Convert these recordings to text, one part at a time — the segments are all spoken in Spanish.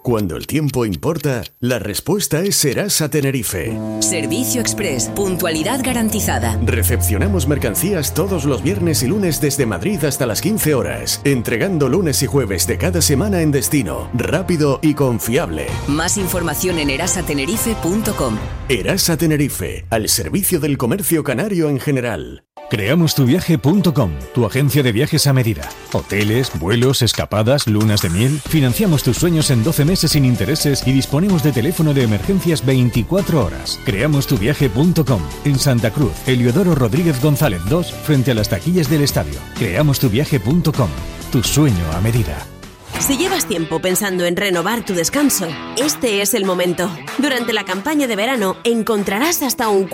Cuando el tiempo importa, la respuesta es Serasa Tenerife. Servicio Express, puntualidad garantizada. Recepcionamos mercancías todos los viernes y lunes desde Madrid hasta las 15 horas, entregando lunes y jueves de cada semana en destino, rápido y confiable. Más información en erasatenerife.com. Erasa Tenerife, al servicio del comercio canario en general. Creamostuviaje.com, tu agencia de viajes a medida. Hoteles, vuelos, escapadas, lunas de miel. Financiamos tus sueños en 12 meses sin intereses y disponemos de teléfono de emergencias 24 horas. Creamostuviaje.com, en Santa Cruz, Heliodoro Rodríguez González 2, frente a las taquillas del estadio. Creamostuviaje.com, tu sueño a medida. Si llevas tiempo pensando en renovar tu descanso, este es el momento. Durante la campaña de verano encontrarás hasta un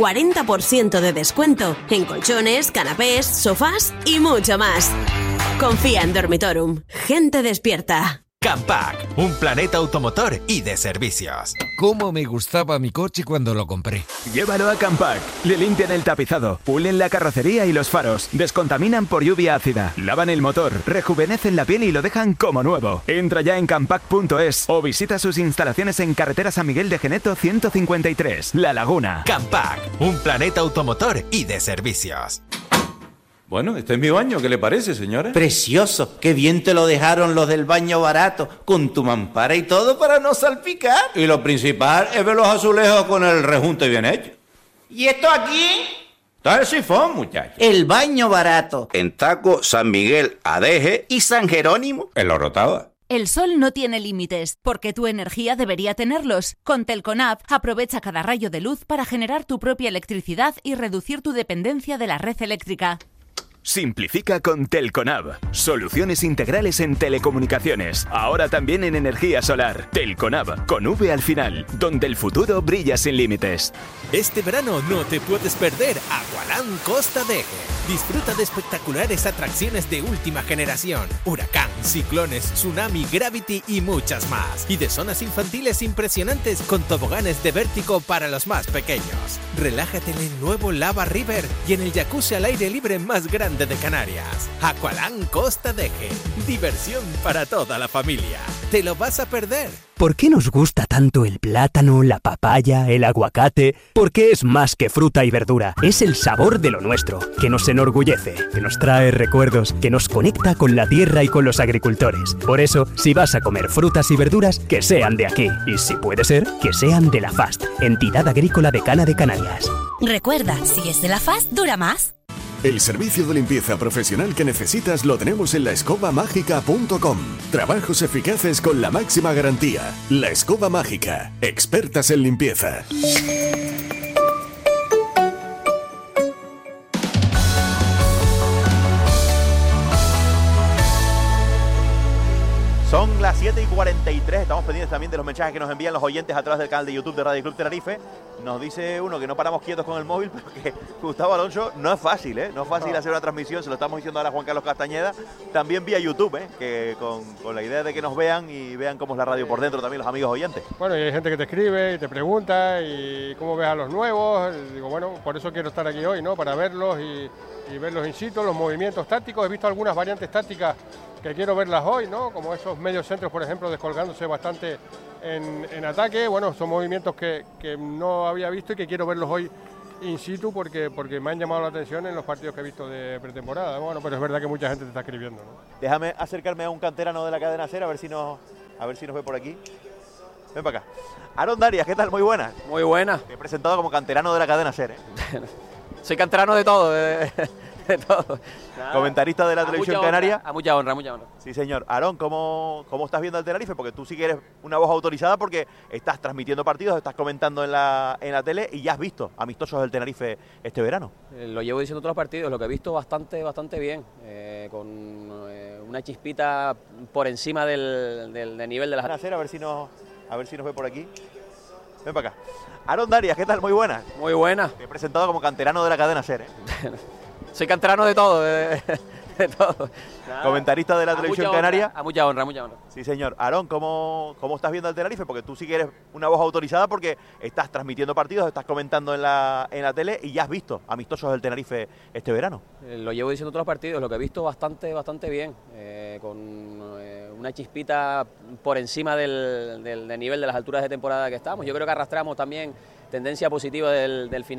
40% de descuento en colchones, canapés, sofás y mucho más. Confía en Dormitorum. Gente despierta. Campac, un planeta automotor y de servicios. Cómo me gustaba mi coche cuando lo compré. Llévalo a Campac. Le limpian el tapizado, pulen la carrocería y los faros, descontaminan por lluvia ácida, lavan el motor, rejuvenecen la piel y lo dejan como nuevo. Entra ya en campac.es o visita sus instalaciones en carretera San Miguel de Geneto 153, La Laguna. Campac, un planeta automotor y de servicios. Bueno, este es mi baño, ¿qué le parece, señora? Precioso, qué bien te lo dejaron los del baño barato, con tu mampara y todo para no salpicar. Y lo principal es ver los azulejos con el rejunte bien hecho. ¿Y esto aquí? Está el sifón, muchacho. El baño barato. En Taco, San Miguel, Adeje ¿Y San Jerónimo? en Lo Rotava. El sol no tiene límites, porque tu energía debería tenerlos. Con Telconab, aprovecha cada rayo de luz para generar tu propia electricidad y reducir tu dependencia de la red eléctrica. Simplifica con Telconab. Soluciones integrales en telecomunicaciones. Ahora también en energía solar. Telconab, con V al final, donde el futuro brilla sin límites. Este verano no te puedes perder Aqualand Costa de Eje. Disfruta de espectaculares atracciones de última generación. Huracán, ciclones, tsunami, gravity y muchas más. Y de zonas infantiles impresionantes con toboganes de vértigo para los más pequeños. Relájate en el nuevo Lava River y en el jacuzzi al aire libre más grande de Canarias. Aqualand Costa de Eje. Diversión para toda la familia. ¿Te lo vas a perder? ¿Por qué nos gusta tanto el plátano, la papaya, el aguacate? Porque es más que fruta y verdura. Es el sabor de lo nuestro, que nos enorgullece, que nos trae recuerdos, que nos conecta con la tierra y con los agricultores. Por eso, si vas a comer frutas y verduras, que sean de aquí. Y si puede ser, que sean de la FAST, Entidad Agrícola Decana de Canarias. Recuerda, si es de la FAST, dura más. El servicio de limpieza profesional que necesitas lo tenemos en laescobamágica.com. Trabajos eficaces con la máxima garantía. La Escoba Mágica, expertas en limpieza. Son las 7:43, estamos pendientes también de los mensajes que nos envían los oyentes a través del canal de YouTube de Radio Club Tenerife. Nos dice uno que no paramos quietos con el móvil, pero que Gustavo Alonso no es fácil, no es fácil hacer una transmisión, se lo estamos diciendo ahora a Juan Carlos Castañeda, también vía YouTube, que con la idea de que nos vean y vean cómo es la radio por dentro también los amigos oyentes. Bueno, y hay gente que te escribe y te pregunta y cómo ves a los nuevos, digo, bueno, por eso quiero estar aquí hoy, ¿no? Para verlos y verlos in situ, los movimientos tácticos, he visto algunas variantes tácticas que quiero verlas hoy, ¿no? Como esos medios centros, por ejemplo, descolgándose bastante en ataque. Bueno, son movimientos que no había visto y que quiero verlos hoy in situ porque me han llamado la atención en los partidos que he visto de pretemporada. Bueno, pero es verdad que mucha gente te está escribiendo, ¿no? Déjame acercarme a un canterano de la cadena SER, a ver si nos ve por aquí. Ven para acá. Aaron Darias, ¿qué tal? Muy buena. Muy buena. Te he presentado como canterano de la cadena SER, Soy canterano de todo, de todo. Nada. Comentarista de la televisión canaria. A mucha honra, a mucha honra. Sí, señor. Aarón, ¿cómo estás viendo el Tenerife? Porque tú sí que eres una voz autorizada porque estás transmitiendo partidos, estás comentando en la tele y ya has visto amistosos del Tenerife este verano. Lo llevo diciendo todos los partidos, lo que he visto bastante bien, con una chispita por encima del nivel de las... A ver si nos ve por aquí. Ven para acá. Aaron Darias, ¿qué tal? Muy buena. Muy buena. Te he presentado como canterano de la cadena SER, Soy canterano de todo, de todo. Nada. Comentarista de la televisión canaria. A mucha honra, a mucha honra. Sí, señor. Aarón, ¿cómo estás viendo el Tenerife? Porque tú sí que eres una voz autorizada porque estás transmitiendo partidos, estás comentando en la tele y ya has visto amistosos del Tenerife este verano. Lo llevo diciendo todos los partidos, lo que he visto bastante bien, con una chispita por encima del nivel de las alturas de temporada que estamos. Yo creo que arrastramos también tendencia positiva del final.